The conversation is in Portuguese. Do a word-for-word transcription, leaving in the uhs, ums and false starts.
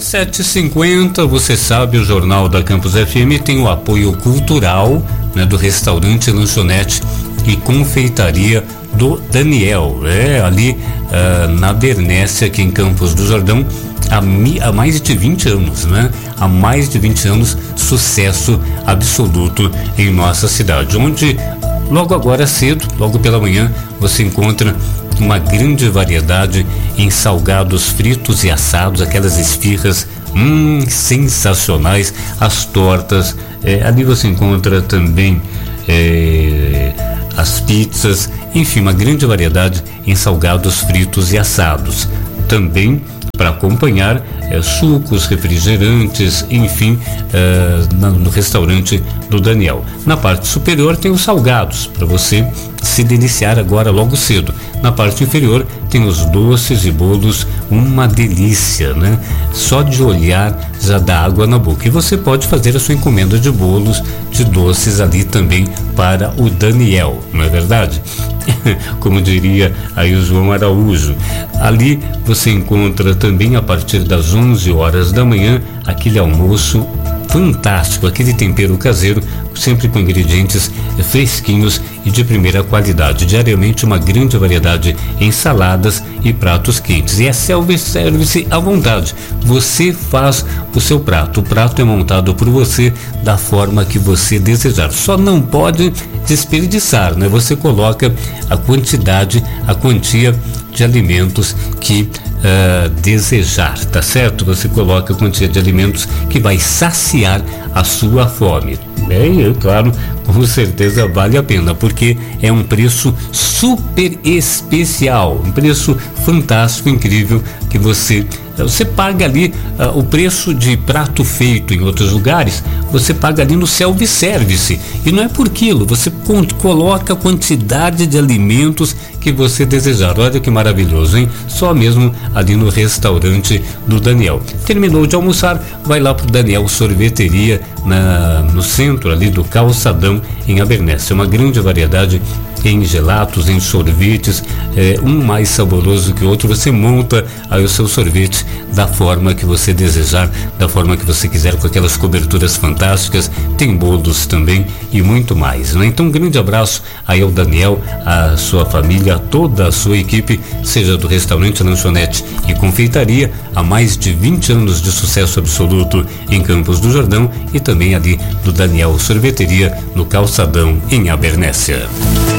sete e cinquenta, você sabe, o Jornal da Campus F M tem o apoio cultural, né, do restaurante, lanchonete e confeitaria do Daniel, é ali uh, na Bernécia, aqui em Campos do Jordão, há, mi, há mais de vinte anos, né? Há mais de vinte anos, sucesso absoluto em nossa cidade, onde logo agora cedo, logo pela manhã, você encontra uma grande variedade em salgados fritos e assados, aquelas esfirras hum, sensacionais, as tortas, é, ali você encontra também é, as pizzas, enfim, uma grande variedade em salgados fritos e assados. Também para acompanhar é, sucos, refrigerantes, enfim, é, no restaurante do Daniel. Na parte superior tem os salgados, para você se deliciar agora logo cedo. Na parte inferior tem os doces e bolos, uma delícia, né? Só de olhar já dá água na boca. E você pode fazer a sua encomenda de bolos, de doces ali também para o Daniel, não é verdade? Como diria aí o João Araújo. Ali você encontra também, a partir das onze horas da manhã, aquele almoço fantástico, aquele tempero caseiro, sempre com ingredientes fresquinhos e de primeira qualidade. Diariamente uma grande variedade em saladas e pratos quentes. E é self-service à vontade. Você faz o seu prato. O prato é montado por você da forma que você desejar. Só não pode desperdiçar, né? Você coloca a quantidade, a quantia de alimentos que uh, desejar, tá certo? Você coloca a quantia de alimentos que vai saciar a sua fome. Bem, é claro, com certeza vale a pena, porque é um preço super especial, um preço fantástico, incrível, que você você paga ali uh, o preço de prato feito em outros lugares, você paga ali no self-service, e não é por quilo, você con- coloca a quantidade de alimentos que você desejar. Olha que maravilhoso, hein? Só mesmo ali no restaurante do Daniel. Terminou de almoçar, vai lá pro Daniel Sorveteria, na, no centro ali do Calçadão, em Abernéssia. Uma grande variedade em gelatos, em sorvetes, é, um mais saboroso que o outro. Você monta aí o seu sorvete da forma que você desejar, da forma que você quiser, com aquelas coberturas fantásticas. Tem bolos também e muito mais, né? Então, um grande abraço aí ao Daniel, a sua família, a toda a sua equipe, seja do restaurante, lanchonete e confeitaria, há mais de vinte anos de sucesso absoluto em Campos do Jordão, e também ali do Daniel Sorveteria, no Calçadão, em Abernéssia.